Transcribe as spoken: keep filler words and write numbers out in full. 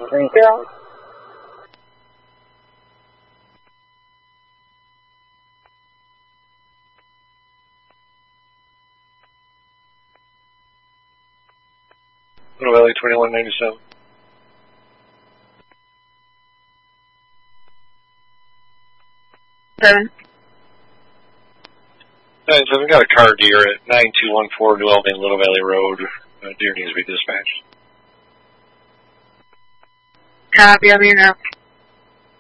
Three zero. Little Valley twenty-one ninety-seven. Seven. Nine seven, got a car deer at nine two one four New Albany, Little Valley Road. Uh, deer needs to be dispatched. Copy, I'm here now.